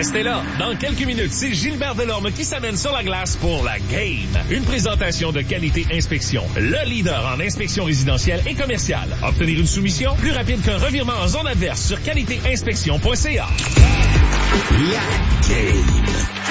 Restez là. Dans quelques minutes, c'est Gilbert Delorme qui s'amène sur la glace pour la Game. Une présentation de Qualité Inspection, le leader en inspection résidentielle et commerciale. Obtenir une soumission plus rapide qu'un revirement en zone adverse sur qualitéinspection.ca. La Game.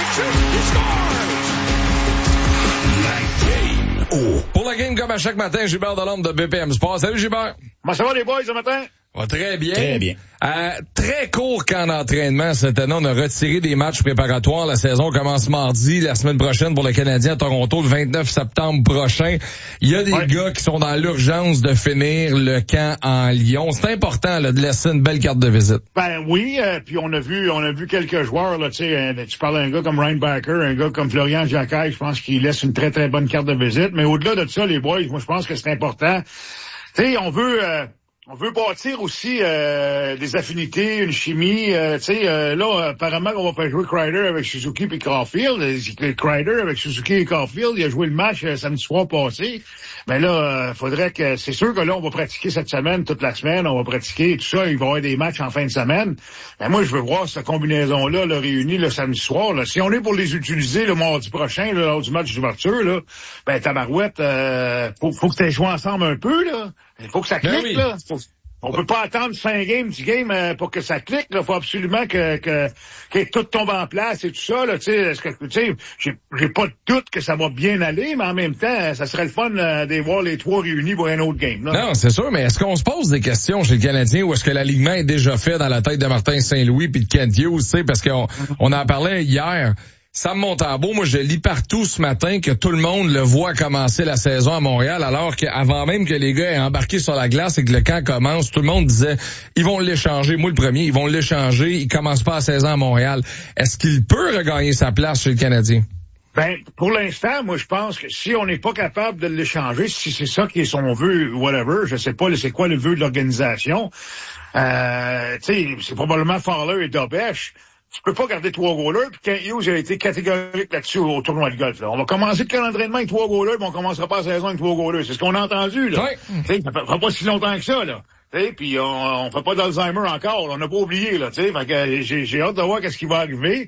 Pour la Game, comme à chaque matin, Gilbert Delorme de BPM Sport. Salut Gilbert. Comment ça va les boys ce matin? Va très bien. Très bien. Très court camp d'entraînement cette année. On a retiré des matchs préparatoires. La saison commence mardi, la semaine prochaine pour le Canadien à Toronto, le 29 septembre prochain. Il y a des gars qui sont dans l'urgence de finir le camp en Lyon. C'est important là, de laisser une belle carte de visite. Ben oui, puis on a vu quelques joueurs là, tu sais, tu parles d'un gars comme Ryan Backer, un gars comme Florian Jacquet, je pense qu'il laisse une très très bonne carte de visite. Mais au-delà de ça, les boys, moi je pense que c'est important. Tu sais, on veut bâtir aussi des affinités, une chimie. Là, apparemment, on va faire jouer Kreider avec Suzuki et Caulfield. Kreider avec Suzuki et Caulfield, il a joué le match samedi soir passé. Mais là, faudrait que... C'est sûr que là, on va pratiquer cette semaine, toute la semaine. On va pratiquer tout ça. Il va y avoir des matchs en fin de semaine. Mais moi, je veux voir cette combinaison-là là, réunie le samedi soir. Là. Si on est pour les utiliser le mardi prochain, là, lors du match d'ouverture, là, ben tabarouette, faut que tu aies joué ensemble un peu, là. Il faut que ça clique, oui. Là. On peut pas attendre 5 games, 10 games pour que ça clique. Il faut absolument que tout tombe en place et tout ça. Là, j'ai pas de doute que ça va bien aller, mais en même temps, ça serait le fun de voir les trois réunis pour un autre game. Là. Non, c'est sûr, mais est-ce qu'on se pose des questions chez le Canadien ou est-ce que l'alignement est déjà fait dans la tête de Martin Saint-Louis puis de Kent Hughes, parce qu'on en parlait hier. Sam Montembeault, moi je lis partout ce matin que tout le monde le voit commencer la saison à Montréal, alors qu'avant même que les gars aient embarqué sur la glace et que le camp commence, tout le monde disait ils vont l'échanger, moi le premier, ils vont l'échanger, il commence pas la saison à Montréal. Est-ce qu'il peut regagner sa place chez le Canadien? Ben, pour l'instant, moi, je pense que si on n'est pas capable de l'échanger, si c'est ça qui est son vœu, whatever, je sais pas, c'est quoi le vœu de l'organisation, c'est probablement Fowler et Dobech. Tu peux pas garder 3 goalers, puis Kent Hughes a été catégorique là-dessus au tournoi de golf. Là. On va commencer le camp d'entraînement avec 3 goalers, mais on commencera pas la saison avec 3 goalers. C'est ce qu'on a entendu, là. Oui. Ça fera pas si longtemps que ça, là. Puis on fait pas d'Alzheimer encore, on n'a pas oublié, là. Fait que j'ai hâte de voir qu'est-ce qui va arriver.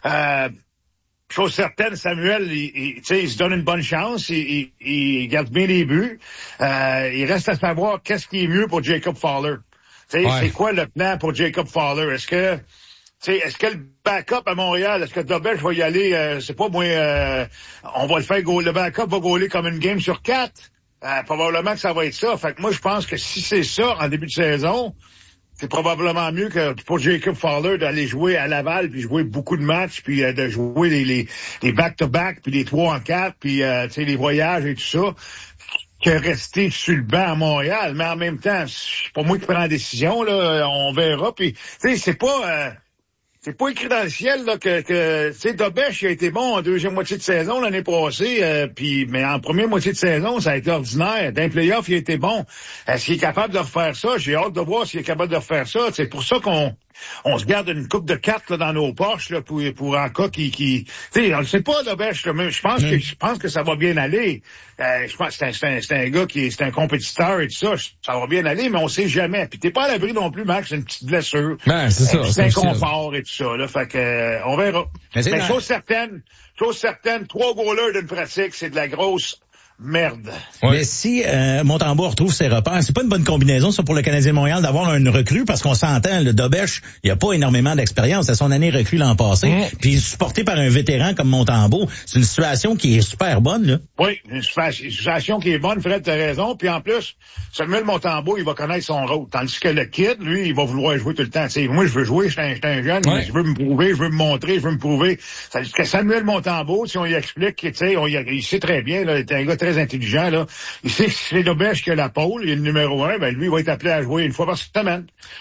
Chose certaine, Samuel, il se donne une bonne chance, il garde bien les buts. Il reste à savoir qu'est-ce qui est mieux pour Jacob Fowler. C'est quoi le plan pour Jacob Fowler? Est-ce que le backup à Montréal, est-ce que Dobech va y aller, c'est pas moi, on va le faire le backup va gauler comme une game sur 4? Probablement que ça va être ça. Fait que moi, je pense que si c'est ça en début de saison, c'est probablement mieux que pour Jacob Fowler d'aller jouer à Laval puis jouer beaucoup de matchs puis de jouer les back-to-back puis les 3 en 4 puis les voyages et tout ça que rester sur le banc à Montréal. Mais en même temps, c'est pas moi qui prends la décision, là, on verra. Puis c'est pas écrit dans le ciel là que Dobech a été bon en deuxième moitié de saison l'année passée, mais en première moitié de saison, ça a été ordinaire. Dans les playoffs, il a été bon. Est-ce qu'il est capable de refaire ça? J'ai hâte de voir s'il est capable de refaire ça. C'est pour ça qu'on se garde une coupe de cartes là, dans nos poches là, pour un cas qui on le sait pas, Dobech, mais je pense que ça va bien aller. Je pense que c'est un gars c'est un compétiteur et tout ça. Ça va bien aller, mais on sait jamais. Puis t'es pas à l'abri non plus, Max, c'est une petite blessure. Ben, c'est ça. C'est inconfort et tout ça, là. Fait que, on verra. Mais chose certaine, 3 goalers d'une pratique, c'est de la grosse merde. Ouais. Mais si Montembeault retrouve ses repères, c'est pas une bonne combinaison ça pour le Canadien de Montréal d'avoir une recrue parce qu'on s'entend, le Dobech, il a pas énormément d'expérience, c'est son année recrue l'an passé, puis supporté par un vétéran comme Montembeault, c'est une situation qui est super bonne là. Oui, une situation qui est bonne, Fred, t'as raison, puis en plus, Samuel Montembeault, il va connaître son rôle, tandis que le kid, lui, il va vouloir jouer tout le temps. T'sais, moi, je veux jouer, je suis un jeune, je veux me prouver, je veux me montrer, je veux me prouver. Tandis que Samuel Montembeault, si on lui explique, il sait très bien, là, il est un gars très intelligent, là. Il sait que c'est Dobech qui a la pôle, il est le numéro 1, ben lui, il va être appelé à jouer une fois par semaine.